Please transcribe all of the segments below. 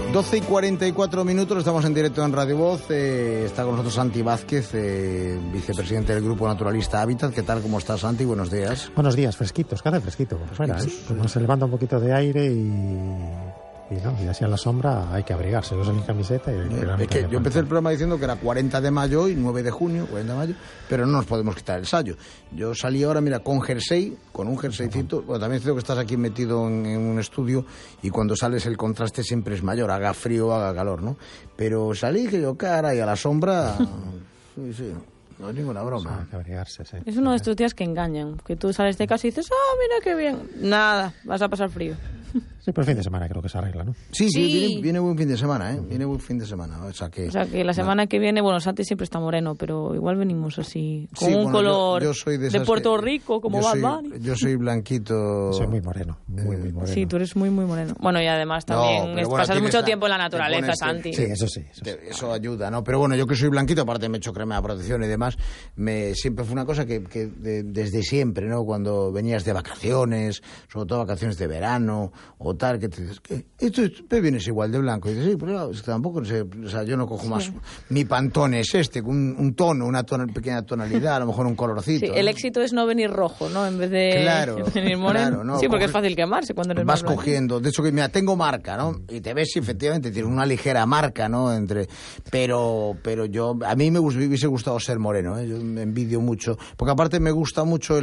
12:44, estamos en directo en Radio Voz. Está con nosotros Santi Vázquez, vicepresidente del Grupo Naturalista Hábitat. ¿Qué tal? ¿Cómo estás, Santi? Buenos días. Buenos días, fresquitos, cada fresquito por fuera, Como se levanta un poquito de aire y así a la sombra hay que abrigarse. Yo salí en camiseta y... Es que yo empecé el programa diciendo que era 40 de mayo hoy, 9 de junio, 40 de mayo, pero no nos podemos quitar el sayo. Yo salí ahora, mira, con jersey, con un jerseycito. Bueno, también creo que estás aquí metido en un estudio y cuando sales el contraste siempre es mayor, haga frío, haga calor, ¿no? Pero salí que yo, caray, a la sombra... sí. No es ninguna broma. Hay que abrigarse, sí. Es uno de estos días que engañan, que tú sales de casa y dices, mira qué bien. Nada, vas a pasar frío. Sí, pero el fin de semana creo que se arregla, ¿no? Sí. Viene buen fin de semana, ¿eh? Viene buen fin de semana. O sea que la semana que viene, bueno, Santi siempre está moreno, pero igual venimos así, con un color yo soy de Puerto Rico, como Bad Bunny. Yo soy blanquito. Soy muy moreno, muy moreno. Sí, tú eres muy moreno. Bueno, y además también pasas mucho tiempo en la naturaleza, Santi. Sí, eso sí. Eso ayuda, ¿no? Pero bueno, yo que soy blanquito, aparte me echo crema de protección y demás, siempre fue una cosa que desde siempre, ¿no? Cuando venías de vacaciones, sobre todo vacaciones de verano o tal, que te dices, ¿qué? Esto vienes igual de blanco. Y dices, sí, pero es que tampoco sé, o sea, yo no cojo más. Mi Pantone es un tono, una pequeña tonalidad, a lo mejor un colorcito. Sí, ¿no? El éxito es no venir rojo, ¿no? En vez de venir moreno. Claro, no, sí, porque es fácil quemarse cuando eres vas más cogiendo. De hecho, que mira, tengo marca, ¿no? Y te ves, efectivamente, tiene una ligera marca, ¿no? Pero a mí me hubiese gustado ser moreno, ¿eh? Yo me envidio mucho, porque aparte me gusta mucho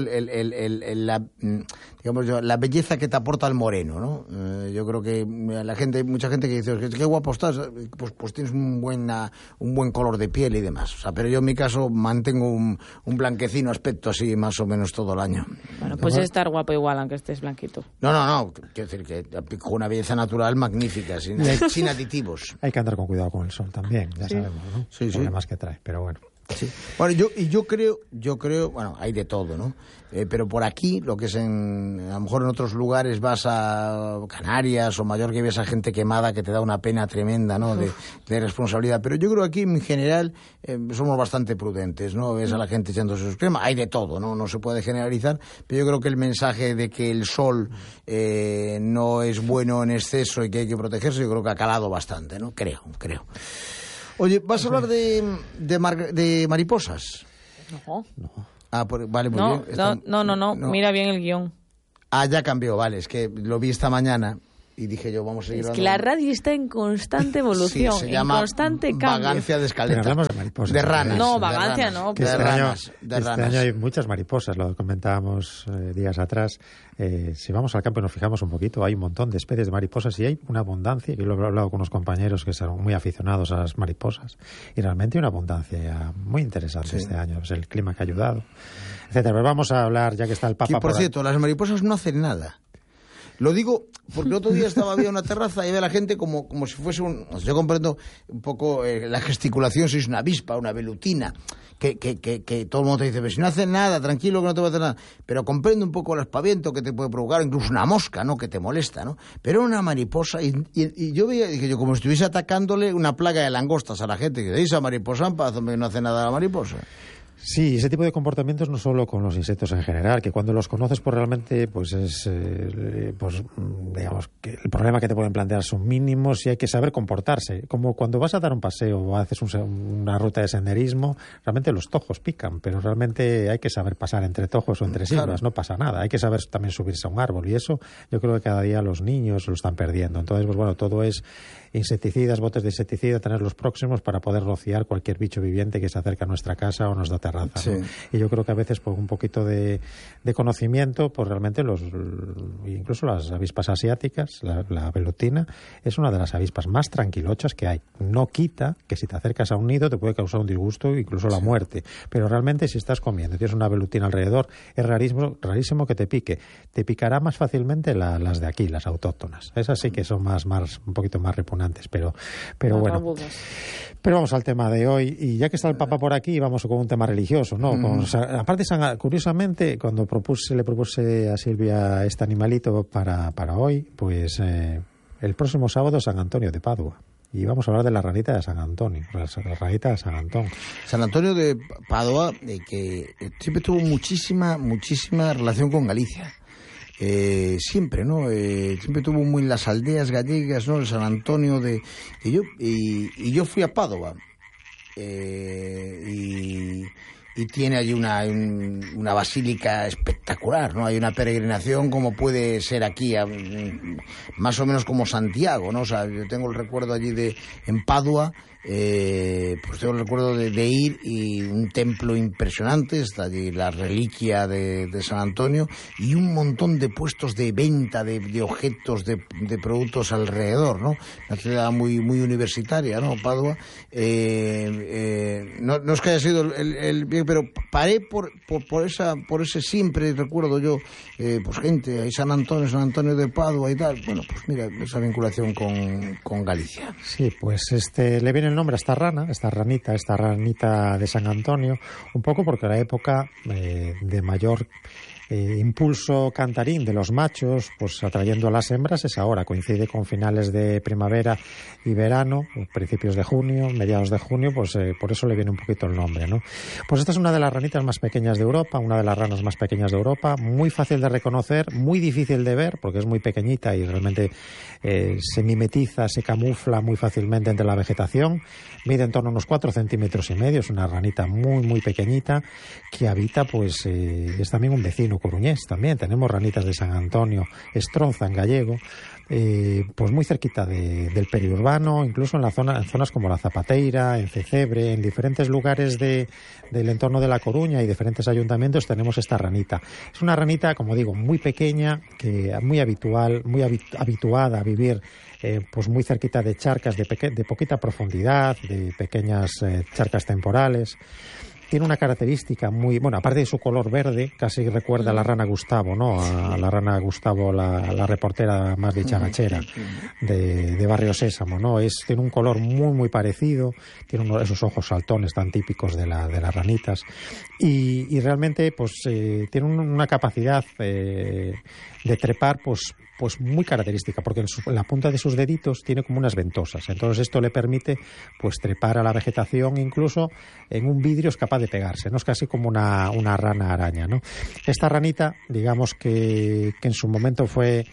la belleza que te aporta el moreno, ¿no? Yo creo que mucha gente que dice, qué guapo estás, pues tienes un buen color de piel y demás. O sea, pero yo en mi caso mantengo un blanquecino aspecto así más o menos todo el año. Bueno, puedes estar guapo igual aunque estés blanquito. No, quiero decir que con una belleza natural magnífica, sin aditivos. Hay que andar con cuidado con el sol también, ya sabemos, ¿no? Sí. Problemas que trae, pero bueno. Sí. Bueno, yo creo, bueno, hay de todo, ¿no? Pero por aquí, lo que es a lo mejor en otros lugares vas a Canarias o Mallorca y ves a gente quemada que te da una pena tremenda, ¿no? De responsabilidad. Pero yo creo que aquí en general somos bastante prudentes, ¿no? Ves a la gente echando sus cremas, hay de todo, ¿no? No se puede generalizar, pero yo creo que el mensaje de que el sol no es bueno en exceso y que hay que protegerse, yo creo que ha calado bastante, ¿no? Creo. Oye, ¿vas a hablar de mariposas? No. Vale, muy bien. No, mira bien el guión. Ya cambió, vale, es que lo vi esta mañana y dije yo, vamos a seguir. Es que la radio está en constante evolución, sí, se llama constante cambio. Vagancia de escaleta. Pero hablamos de mariposas. De ranas. No, vagancia no. Este año hay muchas mariposas, lo comentábamos días atrás. Si vamos al campo y nos fijamos un poquito, hay un montón de especies de mariposas y hay una abundancia, que lo he hablado con unos compañeros que son muy aficionados a las mariposas, y realmente hay una abundancia muy interesante este año. Es el clima que ha ayudado, etcétera. Pero vamos a hablar, ya que está el Papa. Y por cierto, las mariposas no hacen nada. Lo digo porque el otro día había una terraza y ve a la gente como si fuese yo comprendo un poco la gesticulación, si es una avispa, una velutina, que todo el mundo te dice, pero si no hacen nada, tranquilo que no te va a hacer nada. Pero comprendo un poco el aspaviento que te puede provocar, incluso una mosca, ¿no? Que te molesta, ¿no? Pero una mariposa, y yo veía, dije yo, como si estuviese atacándole una plaga de langostas a la gente, que dice, esa mariposa no hace nada a la mariposa. Sí, ese tipo de comportamientos no solo con los insectos en general, que cuando los conoces pues realmente pues es digamos que el problema que te pueden plantear son mínimos y hay que saber comportarse. Como cuando vas a dar un paseo o haces una ruta de senderismo, realmente los tojos pican, pero realmente hay que saber pasar entre tojos o entre silvas, no pasa nada. Hay que saber también subirse a un árbol y eso yo creo que cada día los niños lo están perdiendo. Entonces, pues bueno, todo es insecticidas, botes de insecticida, tenerlos próximos para poder rociar cualquier bicho viviente que se acerca a nuestra casa o nos da terraza, ¿no? Sí. Y yo creo que a veces por un poquito de conocimiento, pues realmente incluso las avispas asiáticas, la velutina, es una de las avispas más tranquilochas que hay. No quita que si te acercas a un nido te puede causar un disgusto, incluso la muerte. Pero realmente si estás comiendo y tienes una velutina alrededor, es rarísimo que te pique. Te picará más fácilmente las de aquí, las autóctonas. Esas sí que son un poquito más repugnantes, pero bueno. Pero vamos al tema de hoy, y ya que está el Papa por aquí, vamos con un tema religioso, ¿no? Aparte, curiosamente, cuando le propuse a Silvia este animalito para hoy, pues el próximo sábado San Antonio de Padua. Y vamos a hablar de la ranita de San Antonio, la ranita de San Antón. San Antonio de Padua, que siempre tuvo muchísima relación con Galicia. siempre, ¿no? Siempre tuvo muy en las aldeas gallegas, ¿no? El San Antonio y yo fui a Padova. Y tiene allí una basílica espectacular, ¿no? Hay una peregrinación como puede ser aquí, más o menos como Santiago, ¿no? O sea, yo tengo el recuerdo allí en Padua, pues tengo el recuerdo de ir, y un templo impresionante, está allí la reliquia de San Antonio, y un montón de puestos de venta de objetos, de productos alrededor, ¿no? Una ciudad muy, muy universitaria, ¿no? Padua. No es que haya sido el bien, pero paré por ese siempre recuerdo yo, pues gente, hay San Antonio de Padua y tal. Bueno, pues mira, esa vinculación con Galicia. Sí, pues le viene el nombre a esta ranita de San Antonio, un poco porque la época de mayor impulso cantarín de los machos, pues atrayendo a las hembras, es ahora. Coincide con finales de primavera y verano, principios de junio, mediados de junio, pues por eso le viene un poquito el nombre, ¿no? Pues esta es una de las ranitas más pequeñas de Europa, una de las ranas más pequeñas de Europa, muy fácil de reconocer, muy difícil de ver, porque es muy pequeñita y realmente se mimetiza, se camufla muy fácilmente entre la vegetación. Mide en torno a unos 4,5 centímetros, es una ranita muy, muy pequeñita que habita, pues es también un vecino coruñés. También tenemos ranitas de San Antonio, Estronza en gallego, pues muy cerquita del periurbano, incluso en zonas como la Zapateira, en Cecebre, en diferentes lugares del entorno de La Coruña y diferentes ayuntamientos tenemos esta ranita. Es una ranita, como digo, muy pequeña, muy habitual, muy habituada a vivir pues muy cerquita de charcas de poquita profundidad, de pequeñas charcas temporales. Tiene una característica muy... Bueno, aparte de su color verde, casi recuerda a la rana Gustavo, ¿no? A la rana Gustavo, la reportera más dicharachera de Barrio Sésamo, ¿no? Tiene un color muy, muy parecido, tiene esos ojos saltones tan típicos de las ranitas, y realmente pues tiene una capacidad de trepar pues muy característica, porque en la punta de sus deditos tiene como unas ventosas. Entonces esto le permite pues trepar a la vegetación, incluso en un vidrio es capaz de pegarse, ¿no? Es casi como una rana araña, ¿no? Esta ranita, digamos que en su momento fue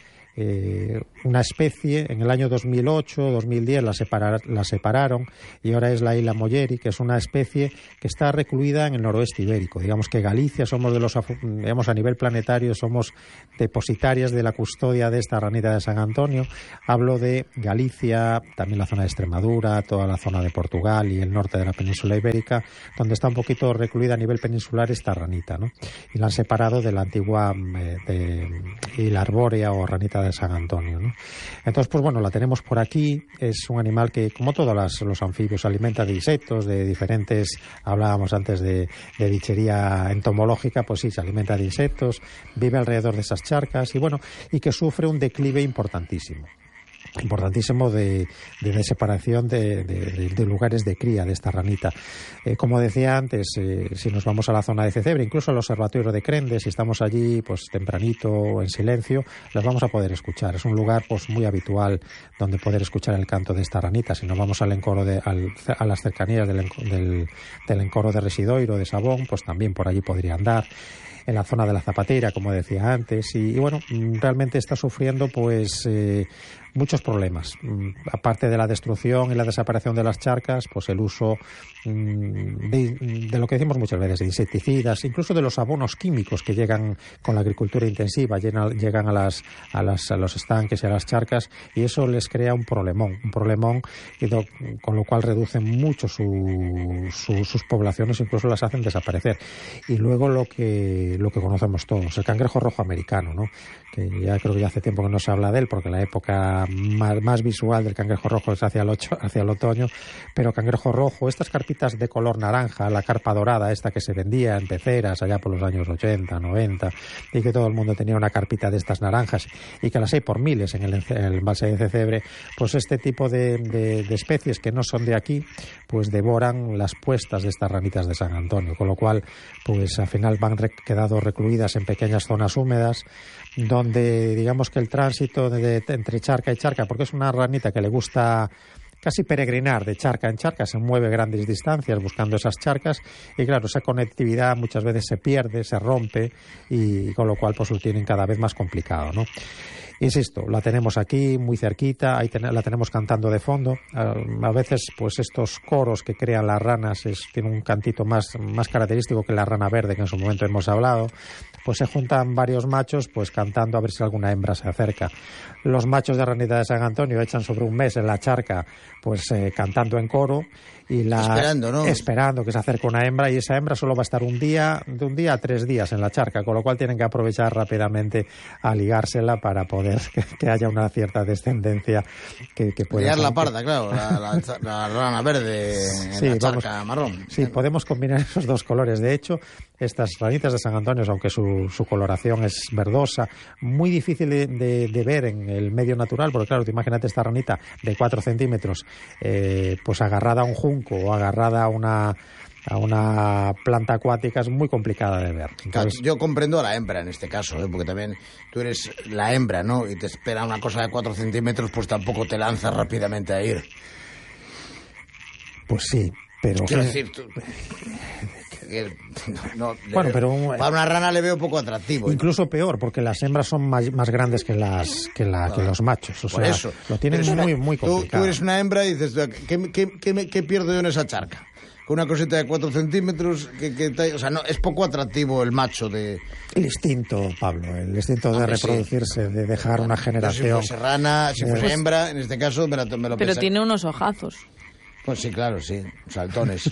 una especie. En el año 2008-2010 la separaron, y ahora es la Isla Molleri, que es una especie que está recluida en el noroeste ibérico. Digamos que Galicia digamos, a nivel planetario somos depositarias de la custodia de esta ranita de San Antonio. Hablo de Galicia, también la zona de Extremadura, toda la zona de Portugal y el norte de la península ibérica, donde está un poquito recluida a nivel peninsular esta ranita, ¿no? Y la han separado de la antigua Isla Arbórea o ranita de San Antonio, ¿no? Entonces, pues bueno, la tenemos por aquí. Es un animal que, como todos los anfibios, se alimenta de insectos, de diferentes... Hablábamos antes de bichería entomológica, pues sí, se alimenta de insectos, vive alrededor de esas charcas y que sufre un declive importantísimo de separación de lugares de cría de esta ranita. Como decía antes, si nos vamos a la zona de Cecebre, incluso al Observatorio de Crendes, si estamos allí pues tempranito, en silencio, las vamos a poder escuchar. Es un lugar pues muy habitual donde poder escuchar el canto de esta ranita. Si nos vamos al encoro a las cercanías del encoro de Residoiro, de Sabón, pues también por allí podría andar. En la zona de la Zapateira, como decía antes, y bueno, realmente está sufriendo pues muchos problemas. Aparte de la destrucción y la desaparición de las charcas, pues el uso de lo que decimos muchas veces, de insecticidas, incluso de los abonos químicos que llegan con la agricultura intensiva, llegan a los estanques y a las charcas, y eso les crea un problemón, con lo cual reducen mucho sus poblaciones, incluso las hacen desaparecer. Y luego lo que conocemos todos, el cangrejo rojo americano, ¿no? Que ya creo que ya hace tiempo que no se habla de él, porque la época más visual del cangrejo rojo es hacia el otoño, pero cangrejo rojo, estas carpitas de color naranja, la carpa dorada esta que se vendía en peceras allá por los años 80, 90, y que todo el mundo tenía una carpita de estas naranjas, y que las hay por miles en el embalse de Cecebre, pues este tipo de especies que no son de aquí, pues devoran las puestas de estas ranitas de San Antonio, con lo cual pues al final van quedado recluidas en pequeñas zonas húmedas, donde digamos que el tránsito entre charca y charca, porque es una ranita que le gusta casi peregrinar de charca en charca, se mueve grandes distancias buscando esas charcas y claro, esa conectividad muchas veces se pierde, se rompe y con lo cual pues lo tienen cada vez más complicado, ¿no? Insisto, la tenemos aquí muy cerquita, la tenemos cantando de fondo. A veces, pues estos coros que crean las ranas tienen un cantito más característico que la rana verde que en su momento hemos hablado. Pues se juntan varios machos pues cantando a ver si alguna hembra se acerca. Los machos de ranita de San Antonio echan sobre un mes en la charca pues cantando en coro y esperando que se acerque una hembra, y esa hembra solo va a estar de un día a 3 días en la charca, con lo cual tienen que aprovechar rápidamente a ligársela para poder que haya una cierta descendencia que pueda ligar la parda, claro, la rana verde en la charca marrón. Sí, podemos combinar esos dos colores. De hecho, estas ranitas de San Antonio, aunque su coloración es verdosa, muy difícil de ver en el medio natural, porque claro, tú imagínate esta ranita de 4 centímetros pues agarrada a un junco o agarrada a una planta acuática, es muy complicada de ver. Entonces, yo comprendo a la hembra en este caso, porque también tú eres la hembra, ¿no? Y te espera una cosa de 4 centímetros, pues tampoco te lanzas rápidamente a ir. Pues sí, pero... Quiero decir, pero para una rana le veo poco atractivo. Incluso peor, porque las hembras son más grandes que los machos. O sea, eso. Lo tienen muy complicado. Tú eres una hembra y dices, ¿qué pierdo yo en esa charca? Con una cosita de 4 centímetros, o sea, no, es poco atractivo el macho de... El instinto, Pablo, el instinto de reproducirse, de dejar una generación... Si fuese rana, si fuese hembra, en este caso me lo Pero pensaba. tiene unos ojazos. Pues sí, claro, sí, saltones.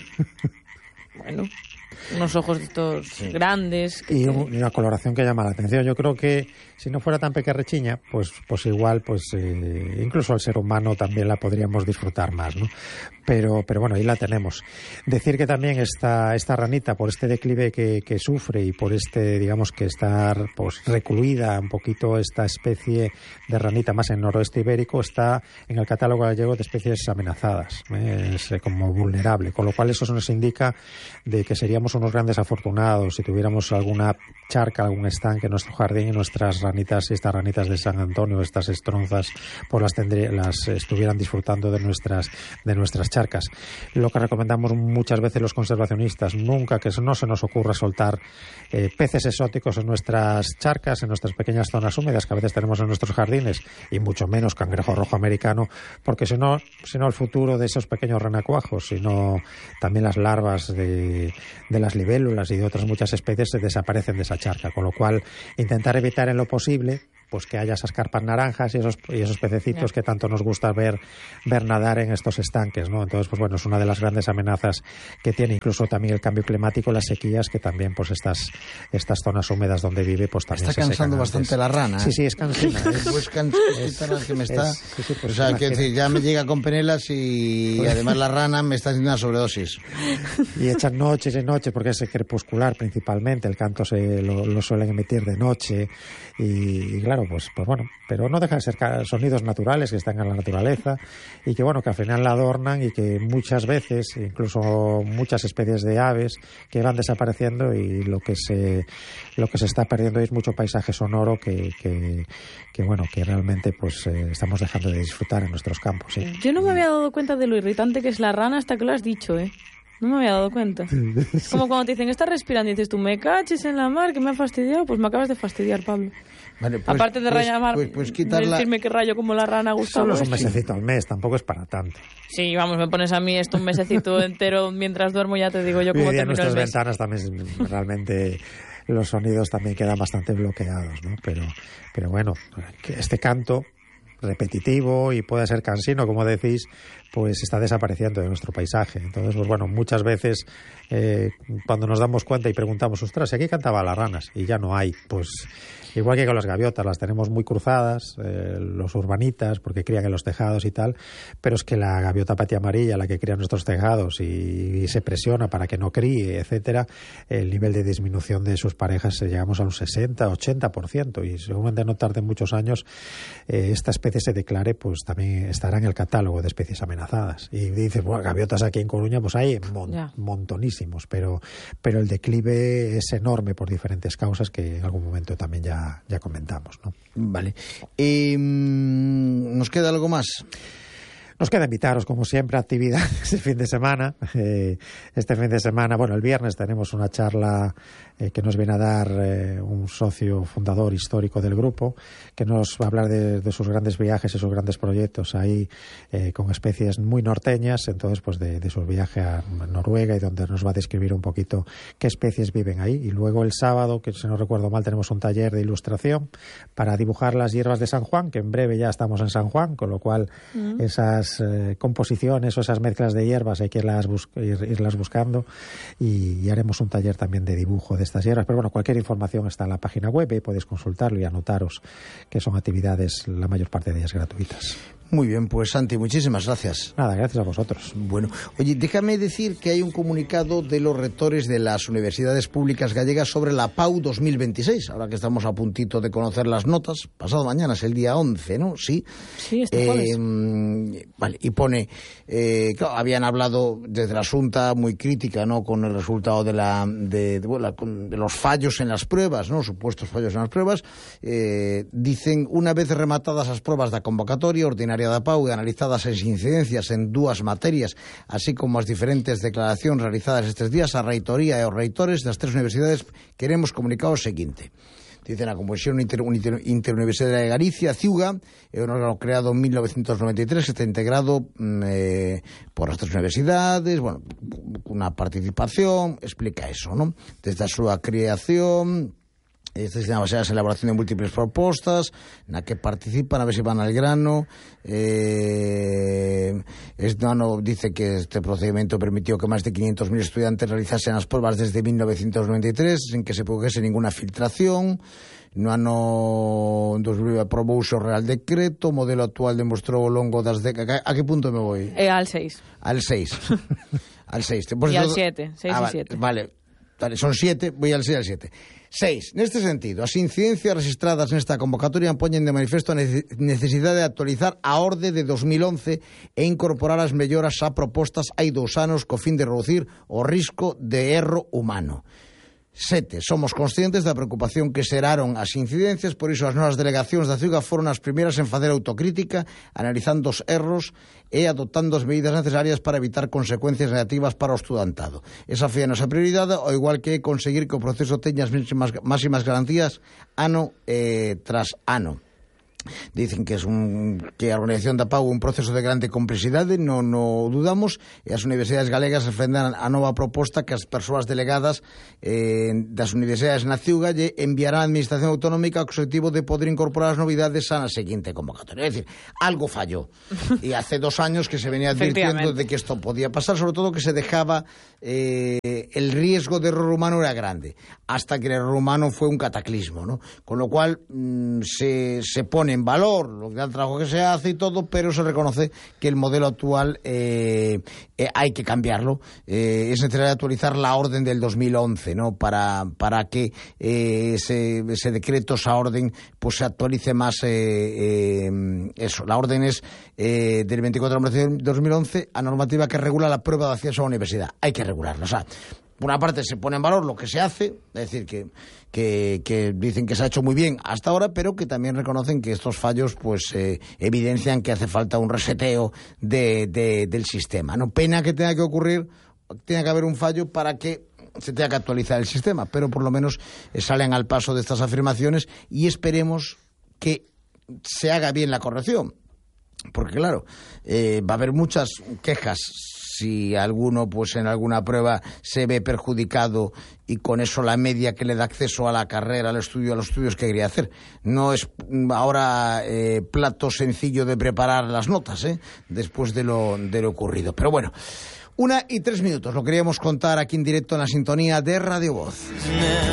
Bueno, unos ojos estos grandes. Y una coloración que llama la atención. Yo creo que si no fuera tan pequerrechiña, pues igual, incluso al ser humano también la podríamos disfrutar más, ¿no? Pero bueno, ahí la tenemos. Decir que también esta ranita, por este declive que sufre y por digamos que estar pues recluida un poquito esta especie de ranita más en noroeste ibérico, está en el catálogo gallego de especies amenazadas, es como vulnerable, con lo cual eso nos indica de que seríamos unos grandes afortunados si tuviéramos alguna charca, algún estanque en nuestro jardín y nuestras ranitas, estas ranitas de San Antonio, estas estronzas, pues las estuvieran disfrutando de nuestras charcas. Lo que recomendamos muchas veces los conservacionistas, nunca que no se nos ocurra soltar peces exóticos en nuestras charcas, en nuestras pequeñas zonas húmedas que a veces tenemos en nuestros jardines, y mucho menos cangrejo rojo americano, porque si no el futuro de esos pequeños renacuajos, sino también las larvas de las libélulas y de otras muchas especies se desaparecen de esa charca, con lo cual intentar evitar en lo posible pues que haya esas carpas naranjas y esos pececitos que tanto nos gusta ver nadar en estos estanques, ¿no? Entonces, pues bueno, es una de las grandes amenazas que tiene incluso también el cambio climático, las sequías, que también pues estas zonas húmedas donde vive pues también está cansando bastante la rana. Sí, es cansina. Pues cansita que me está... o sea, que decir, ya me llega con penelas y además la rana me está haciendo una sobredosis. Y echan noches y noches porque es crepuscular principalmente, el canto lo suelen emitir de noche y claro, pues bueno, pero no dejan de ser sonidos naturales que están en la naturaleza y que bueno, que al final la adornan y que muchas veces, incluso muchas especies de aves que van desapareciendo, y lo que se está perdiendo es mucho paisaje sonoro que bueno, que realmente pues estamos dejando de disfrutar en nuestros campos, ¿sí? Yo no me había dado cuenta de lo irritante que es la rana hasta que lo has dicho, No me había dado cuenta. Es como cuando te dicen, estás respirando y dices tú, me caches en la mar, que me ha fastidiado. Pues me acabas de fastidiar, Pablo. Vale, pues, aparte de quitarla... decirme que rayo como la rana, Gustavo. Solo es un mesecito al mes, tampoco es para tanto. Sí, vamos, me pones a mí esto un mesecito entero mientras duermo, ya te digo yo cómo termino el mes. Nuestras ventanas también realmente... los sonidos también quedan bastante bloqueados, ¿no? Pero bueno, este canto repetitivo y puede ser cansino, como decís, pues está desapareciendo de nuestro paisaje. Entonces, pues bueno, muchas veces cuando nos damos cuenta y preguntamos, ostras, aquí cantaban las ranas y ya no hay, pues igual que con las gaviotas, las tenemos muy cruzadas, los urbanitas, porque crían en los tejados y tal, pero es que la gaviota patia amarilla, la que cría en nuestros tejados y se presiona para que no críe, etcétera, el nivel de disminución de sus parejas llegamos a un 60-80%, y seguramente no tarde muchos años esta especie se declare, pues también estará en el catálogo de especies amenazadas. Y dices, bueno, gaviotas aquí en Coruña, pues hay montonísimos, pero el declive es enorme por diferentes causas que en algún momento también ya comentamos, ¿no? Vale. ¿Nos queda algo más? Nos queda invitaros, como siempre, a actividades este fin de semana. Este fin de semana, bueno, el viernes tenemos una charla que nos viene a dar un socio fundador histórico del grupo, que nos va a hablar de sus grandes viajes y sus grandes proyectos ahí con especies muy norteñas, entonces pues de su viaje a Noruega, y donde nos va a describir un poquito qué especies viven ahí. Y luego el sábado, que si no recuerdo mal, tenemos un taller de ilustración para dibujar las hierbas de San Juan, que en breve ya estamos en San Juan, con lo cual esas composiciones o esas mezclas de hierbas hay que irlas buscando, y haremos un taller también de dibujo de estas hierbas. Pero bueno, cualquier información está en la página web y podéis consultarlo y anotaros, que son actividades, la mayor parte de ellas gratuitas. Muy bien, pues Santi, muchísimas gracias. Nada, gracias a vosotros. Bueno, oye, déjame decir que hay un comunicado de los rectores de las universidades públicas gallegas sobre la PAU 2026, ahora que estamos a puntito de conocer las notas. Pasado mañana es el día 11, ¿no? Sí. Sí, este jueves. Vale, y pone, claro, habían hablado desde la Asunta muy crítica, ¿no?, con el resultado de los fallos en las pruebas, ¿no?, supuestos fallos en las pruebas. Dicen, una vez rematadas las pruebas da convocatoria ordinaria da PAU e analizadas as incidencias en dúas materias, así como as diferentes declaracións realizadas estes días, a reitoría e os reitores das tres universidades queremos comunicar o seguinte. Dicen a Comisión Interuniversitaria de Galicia, CIUGA, é un órgano creado en 1993 que está integrado por as tres universidades, bueno, unha participación, explica eso, ¿no? Desde a súa creación, este sistema baseado en elaboración de múltiples propostas na que participan, a ver si van al grano. Este ano dice que este procedimento permitió que máis de 500.000 estudiantes realizasen as pruebas desde 1993 sin que se produjese ninguna filtración. No ano 2000 aprobouse o Real Decreto, o modelo actual demostrou ao longo das décadas. A que punto me voy? Al 6. Al 6. Al 6. Y al 7. 6 y 7. Vale, son 7, voy al 6 y al 7. 6. Neste sentido, as incidencias registradas nesta convocatoria poñen de manifesto a necesidade de actualizar a orde de 2011 e incorporar as melloras a propostas hai 2 anos co fin de reducir o risco de erro humano. 7. Somos conscientes da preocupación que xeraron as incidencias, por iso as nosas delegacións da CIUGA foron as primeiras en facer autocrítica, analizando os erros e adoptando as medidas necesarias para evitar consecuencias negativas para o estudantado. Esa foi a nosa prioridade, ao igual que conseguir que o proceso teña as máximas garantías ano tras ano. Dicen que que a organización da PAU é un proceso de grande complexidade, non o dudamos, e as universidades galegas defendan a nova proposta que as persoas delegadas das universidades na CIUGA lle enviarán á Administración Autonómica co objetivo de poder incorporar as novidades á seguinte convocatoria. É dicir, algo falló. E hace 2 años que se venía advirtiendo de que isto podía pasar, sobre todo que se dejaba el riesgo de error humano era grande, hasta que el error humano fue un cataclismo, ¿no? Con lo cual se pone en valor lo que el trabajo que se hace y todo, pero se reconoce que el modelo actual hay que cambiarlo. Es necesario actualizar la orden del 2011, ¿no? Para que ese decreto, esa orden, pues se actualice más. Eso, la orden es del 24 de marzo de 2011, a normativa que regula la prueba de acceso a la universidad. Hay que regularla, o sea, por una parte se pone en valor lo que se hace, es decir, que dicen que se ha hecho muy bien hasta ahora, pero que también reconocen que estos fallos pues evidencian que hace falta un reseteo del sistema. No, pena que tenga que ocurrir, tenga que haber un fallo para que se tenga que actualizar el sistema, pero por lo menos salen al paso de estas afirmaciones y esperemos que se haga bien la corrección, porque claro, va a haber muchas quejas si alguno pues en alguna prueba se ve perjudicado y con eso la media que le da acceso a la carrera, a los estudios que quería hacer. No es ahora plato sencillo de preparar las notas, después de lo ocurrido. Pero bueno, 1:03, lo queríamos contar aquí en directo en la sintonía de Radio Voz.